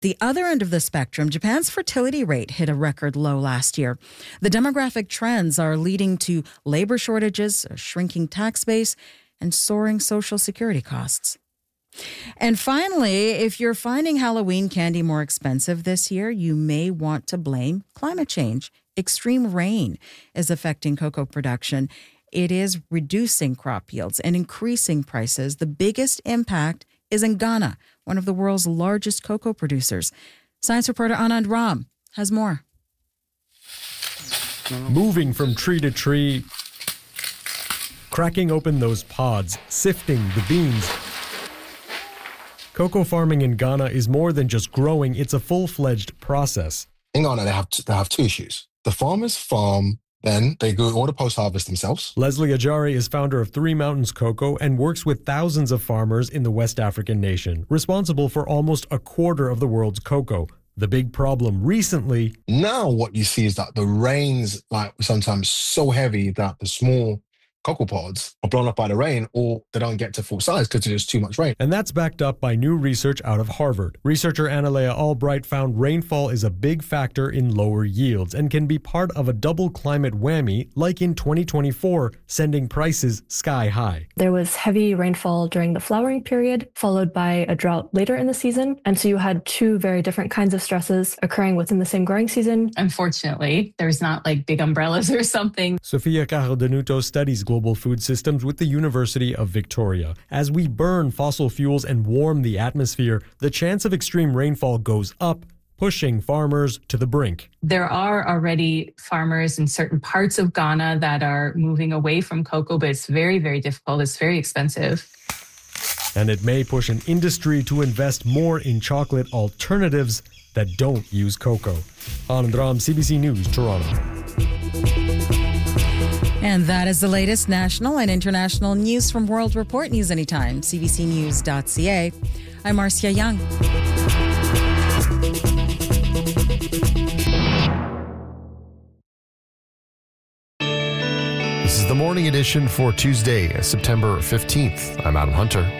The other end of the spectrum, Japan's fertility rate hit a record low last year. The demographic trends are leading to labor shortages, a shrinking tax base, and soaring social security costs. And finally, if you're finding Halloween candy more expensive this year, you may want to blame climate change. Extreme rain is affecting cocoa production. It is reducing crop yields and increasing prices. The biggest impact is in Ghana, one of the world's largest cocoa producers. Science reporter Anand Ram has more. Moving from tree to tree, cracking open those pods, sifting the beans. Cocoa farming in Ghana is more than just growing, it's a full-fledged process. In Ghana, they have two issues. The farmers farm, then they go all the post-harvest themselves. Leslie Ajari is founder of Three Mountains Cocoa and works with thousands of farmers in the West African nation, responsible for almost a quarter of the world's cocoa. The big problem recently... Now what you see is that the rain's sometimes so heavy that the small cocoa pods are blown up by the rain, or they don't get to full size because there's too much rain. And that's backed up by new research out of Harvard. Researcher Analea Albright found rainfall is a big factor in lower yields and can be part of a double climate whammy, like in 2024, sending prices sky high. There was heavy rainfall during the flowering period, followed by a drought later in the season. And so you had two very different kinds of stresses occurring within the same growing season. Unfortunately, there's not like big umbrellas or something. Sofia Cardenuto studies global food systems with the University of Victoria. As we burn fossil fuels and warm the atmosphere, the chance of extreme rainfall goes up, pushing farmers to the brink. There are already farmers in certain parts of Ghana that are moving away from cocoa, but it's very, very difficult. It's very expensive. And it may push an industry to invest more in chocolate alternatives that don't use cocoa. Anand Ram, CBC News, Toronto. And that is the latest national and international news from World Report News Anytime, cbcnews.ca. I'm Marcia Young. This is the morning edition for Tuesday, September 15th. I'm Adam Hunter.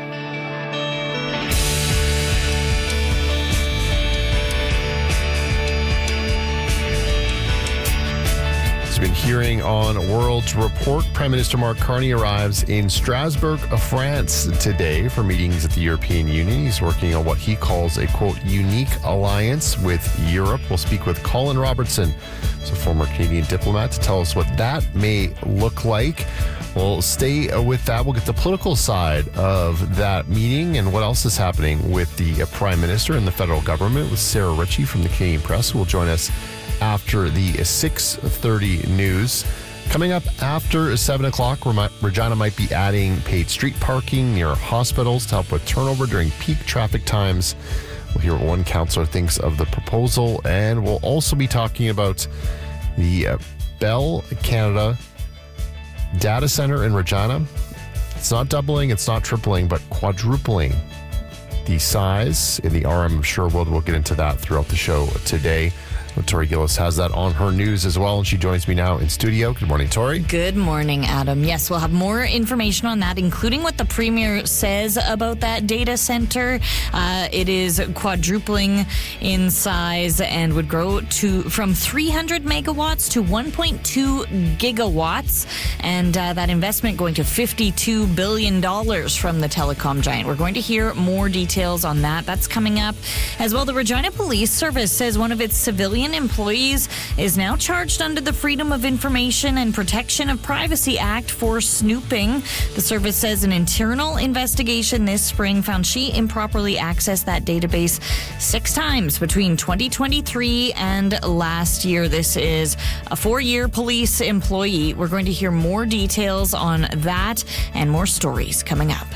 Been hearing on World Report. Prime Minister Mark Carney arrives in Strasbourg, France today for meetings at the European Union. He's working on what he calls a, quote, unique alliance with Europe. We'll speak with Colin Robertson, who's a former Canadian diplomat, to tell us what that may look like. We'll stay with that. We'll get the political side of that meeting and what else is happening with the Prime Minister and the federal government with Sarah Ritchie from the Canadian Press, who will join us after the 6:30 news. Coming up after 7 o'clock, Regina might be adding paid street parking near hospitals to help with turnover during peak traffic times. We'll hear what one councillor thinks of the proposal, and we'll also be talking about the Bell Canada data center in Regina. It's not doubling, it's not tripling, but quadrupling the size in the RM of Sherwood. We'll get into that throughout the show today. Tori Gillis has that on her news as well, and she joins me now in studio. Good morning, Tori. Good morning, Adam. Yes, we'll have more information on that, including what the Premier says about that data center. It is quadrupling in size and would grow from 300 megawatts to 1.2 gigawatts, and that investment going to $52 billion from the telecom giant. We're going to hear more details on that. That's coming up. As well, the Regina Police Service says one of its civilian employees is now charged under the Freedom of Information and Protection of Privacy Act for snooping. The service says an internal investigation this spring found she improperly accessed that database 6 times between 2023 and last year. This is a 4-year police employee. We're going to hear more details on that and more stories coming up.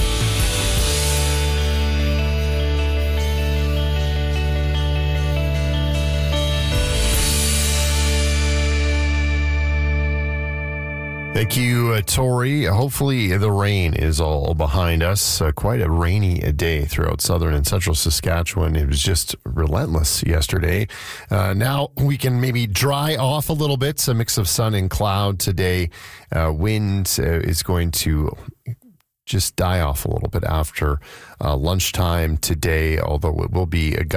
Thank you, Tori. Hopefully the rain is all behind us. Quite a rainy day throughout southern and central Saskatchewan. It was just relentless yesterday. Now we can maybe dry off a little bit. A mix of sun and cloud today. Wind is going to just die off a little bit after lunchtime today, although it will be a